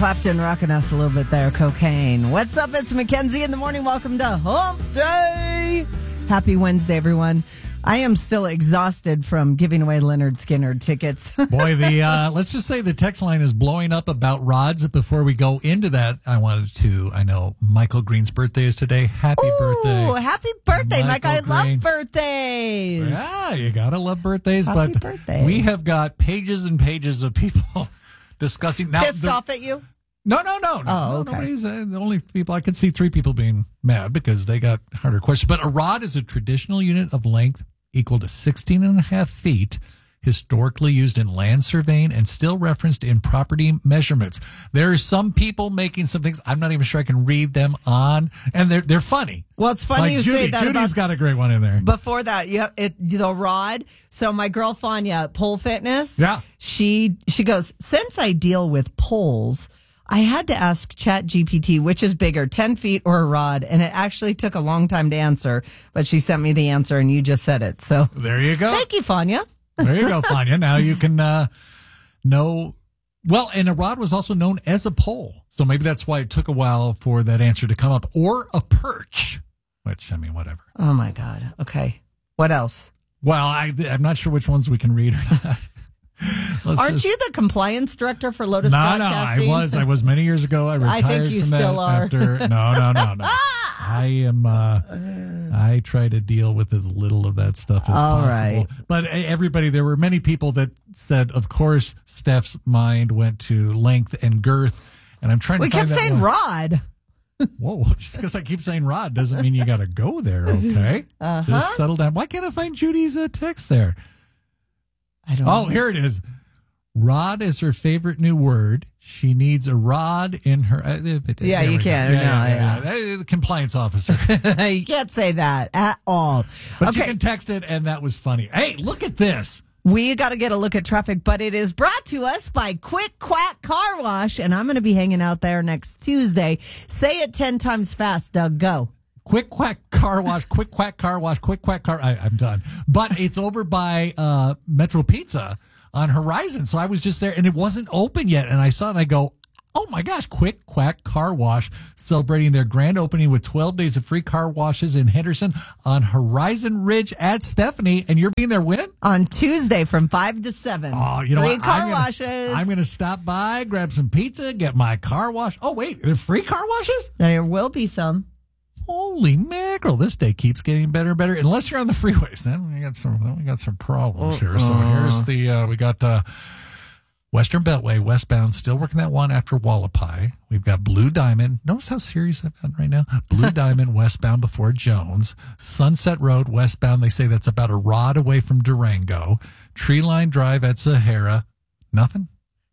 Clapton rocking us a little bit there. Cocaine. What's up? It's Mackenzie in the morning. Welcome to Hump Day. Happy Wednesday, everyone. I am still exhausted from giving away Leonard Skinner tickets. Boy, let's just say the text line is blowing up about rods. Before we go into that, I know Michael Green's birthday is today. Happy birthday. Happy birthday, Mike. I Green. love birthdays. Yeah, you gotta love birthdays. Happy but birthday. We have got pages and pages of people discussing. Now, Pissed off at you? No. Oh, okay. Nobody's the only people. I could see 3 people being mad because they got harder questions. But a rod is a traditional unit of length equal to 16.5 feet, historically used in land surveying and still referenced in property measurements. There are some people making some things. I'm not even sure I can read them on, and they're funny. Well, it's funny you say that. Judy's got a great one in there. Before that, the rod. So my girl Fanya at Pole Fitness, yeah, she goes, since I deal with poles, I had to ask ChatGPT which is bigger, 10 feet or a rod, and it actually took a long time to answer, but she sent me the answer, and you just said it. So there you go. Thank you, Fanya. There you go, Fanya. Now you can know. Well, and a rod was also known as a pole, so maybe that's why it took a while for that answer to come up, or a perch, which, I mean, whatever. Oh, my God. Okay. What else? Well, I'm not sure which ones we can read or not. Aren't you the compliance director for Lotus Broadcasting? No, I was many years ago. I retired I think you from still that are. After, no. I am. I try to deal with as little of that stuff as possible. Right. But everybody, there were many people that said, of course, Steph's mind went to length and girth, and I'm trying to. We kept saying rod. Whoa! Just because I keep saying rod doesn't mean you got to go there. Okay, Just settle down. Why can't I find Judy's text there? I don't know. Here it is. Rod is her favorite new word. She needs a rod in her. Yeah, you can. The compliance officer. You can't say that at all. But you can text it, and that was funny. Hey, look at this. We got to get a look at traffic, but it is brought to us by Quick Quack Car Wash, and I'm going to be hanging out there next Tuesday. Say it 10 times fast, Doug. Go. Quick Quack Car Wash, Quick Quack Car Wash, Quick Quack Car... I'm done. But it's over by Metro Pizza on Horizon. So I was just there, and it wasn't open yet. And I saw it, and I go, oh, my gosh, Quick Quack Car Wash, celebrating their grand opening with 12 days of free car washes in Henderson on Horizon Ridge at Stephanie. And you're being there when? On Tuesday from 5 to 7. Oh, you know free what? Car washes. I'm going to stop by, grab some pizza, get my car wash. Oh, wait, there's free car washes? There will be some. Holy mackerel! This day keeps getting better and better. Unless you're on the freeways, then we got some problems here. So here's we got Western Beltway westbound, still working that one after Wallapai. We've got Blue Diamond. Notice how serious I've gotten right now. Blue Diamond westbound before Jones. Sunset Road westbound. They say that's about a rod away from Durango. Treeline Drive at Sahara. Nothing.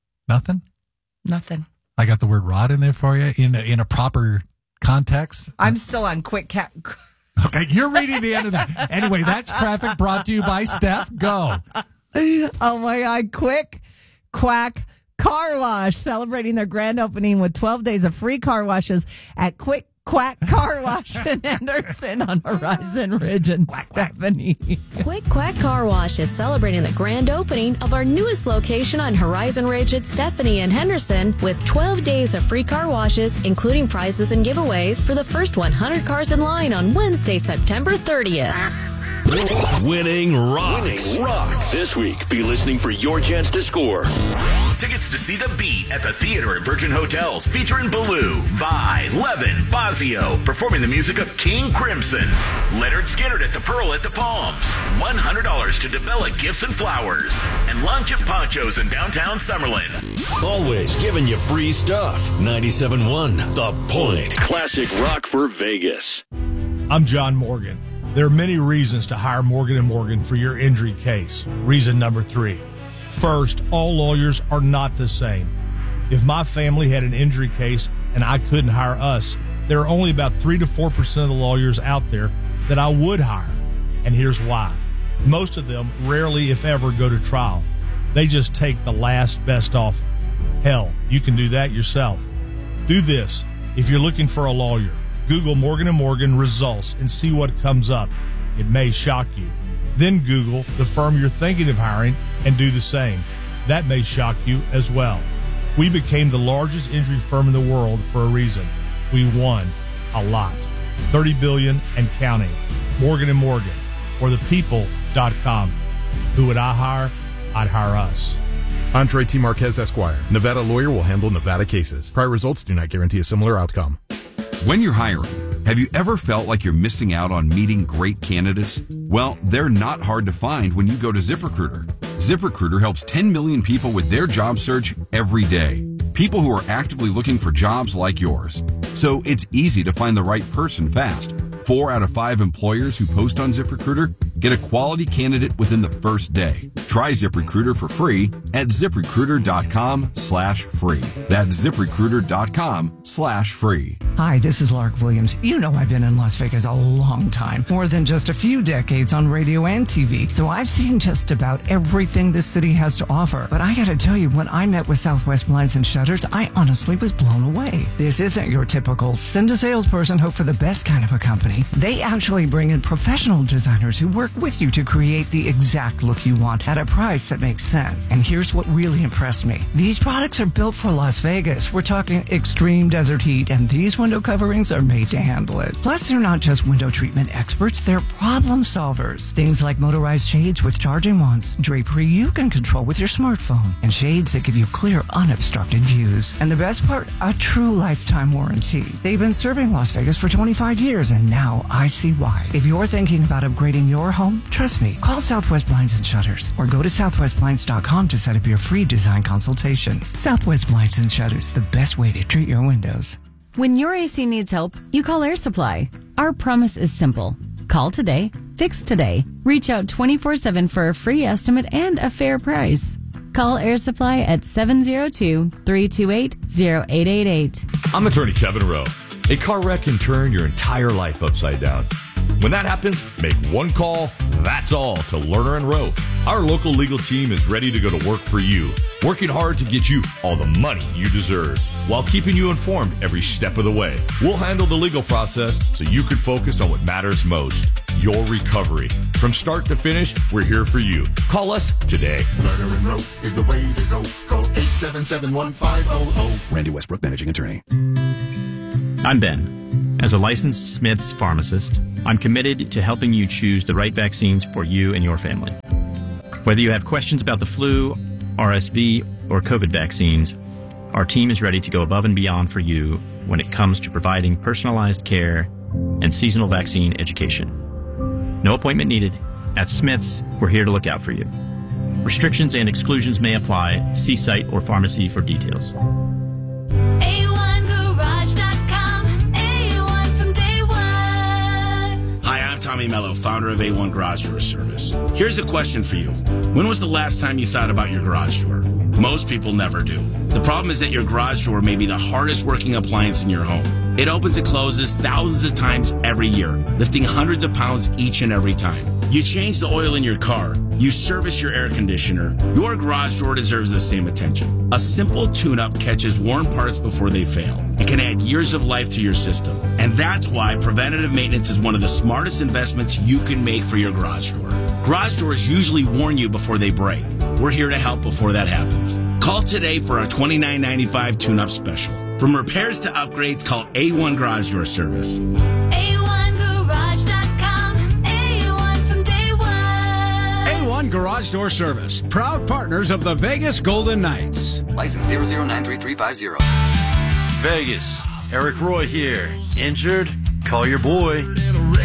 I got the word rod in there for you in a proper context. I'm still on Quick Cat. Okay, you're reading the end of that. Anyway, that's traffic brought to you by Steph. Go. Oh, my God. Quick Quack Car Wash, celebrating their grand opening with 12 days of free car washes at Quick Quack Car Wash in Henderson on Horizon Ridge and Stephanie. Quick Quack Car Wash is celebrating the grand opening of our newest location on Horizon Ridge at Stephanie and Henderson with 12 days of free car washes, including prizes and giveaways for the first 100 cars in line on Wednesday, September 30th. Winning rocks. This week, be listening for your chance to score. Tickets to see The Beat at the Theater at Virgin Hotels, featuring Baloo, Vi, Levin, Bazio, performing the music of King Crimson. Leonard Skinner at the Pearl at the Palms. $100 to DeBella Gifts and Flowers. And lunch at Ponchos in downtown Summerlin. Always giving you free stuff. 97.1 The Point. Classic rock for Vegas. I'm John Morgan. There are many reasons to hire Morgan & Morgan for your injury case. Reason number 3. First, all lawyers are not the same. If my family had an injury case and I couldn't hire us, there are only about 3 to 4% of the lawyers out there that I would hire. And here's why. Most of them rarely, if ever, go to trial. They just take the last best offer. Hell, you can do that yourself. Do this. If you're looking for a lawyer, Google Morgan & Morgan results and see what comes up. It may shock you. Then Google the firm you're thinking of hiring and do the same. That may shock you as well. We became the largest injury firm in the world for a reason. We won a lot. $30 billion and counting. Morgan & Morgan, or thepeople.com. Who would I hire? I'd hire us. Andre T. Marquez, Esquire. Nevada lawyer will handle Nevada cases. Prior results do not guarantee a similar outcome. When you're hiring, have you ever felt like you're missing out on meeting great candidates? Well, they're not hard to find when you go to ZipRecruiter. ZipRecruiter helps 10 million people with their job search every day. People who are actively looking for jobs like yours. So it's easy to find the right person fast. 4 out of 5 employers who post on ZipRecruiter get a quality candidate within the first day. Try ZipRecruiter for free at ZipRecruiter.com/free. That's ZipRecruiter.com/free. Hi, this is Lark Williams. You know I've been in Las Vegas a long time, more than just a few decades on radio and TV. So I've seen just about everything this city has to offer. But I gotta tell you, when I met with Southwest Blinds and Shutters, I honestly was blown away. This isn't your typical send a salesperson, hope for the best kind of a company. They actually bring in professional designers who work with you to create the exact look you want at a price that makes sense. And here's what really impressed me. These products are built for Las Vegas. We're talking extreme desert heat, and these window coverings are made to handle it. Plus, they're not just window treatment experts, they're problem solvers. Things like motorized shades with charging wands, drapery you can control with your smartphone, and shades that give you clear, unobstructed views. And the best part, a true lifetime warranty. They've been serving Las Vegas for 25 years, and now I see why. If you're thinking about upgrading your home, trust me, call Southwest Blinds and Shutters or go to southwestblinds.com to set up your free design consultation. Southwest Blinds and Shutters, the best way to treat your windows. When your AC needs help, you call Air Supply. Our promise is simple. Call today, fix today. Reach out 24/7 for a free estimate and a fair price. Call Air Supply at 702-328-0888. I'm attorney Kevin Rowe. A car wreck can turn your entire life upside down. When that happens, make one call, that's all, to Lerner & Rowe. Our local legal team is ready to go to work for you, working hard to get you all the money you deserve, while keeping you informed every step of the way. We'll handle the legal process so you can focus on what matters most, your recovery. From start to finish, we're here for you. Call us today. Lerner & Rowe is the way to go. Call 877-1500. Randy Westbrook, managing attorney. I'm Ben. As a licensed Smith's pharmacist, I'm committed to helping you choose the right vaccines for you and your family. Whether you have questions about the flu, RSV, or COVID vaccines, our team is ready to go above and beyond for you when it comes to providing personalized care and seasonal vaccine education. No appointment needed. At Smith's, we're here to look out for you. Restrictions and exclusions may apply. See site or pharmacy for details. Tommy Mello, founder of A1 Garage Door Service. Here's a question for you. When was the last time you thought about your garage door? Most people never do. The problem is that your garage door may be the hardest working appliance in your home. It opens and closes thousands of times every year, lifting hundreds of pounds each and every time. You change the oil in your car. You service your air conditioner. Your garage door deserves the same attention. A simple tune-up catches worn parts before they fail. It can add years of life to your system. And that's why preventative maintenance is one of the smartest investments you can make for your garage door. Garage doors usually warn you before they break. We're here to help before that happens. Call today for our $29.95 tune-up special. From repairs to upgrades, call A1 Garage Door Service. A1Garage.com. A1 from day one. A1 Garage Door Service. Proud partners of the Vegas Golden Knights. License 0093350. Vegas. Eric Roy here. Injured? Call your boy.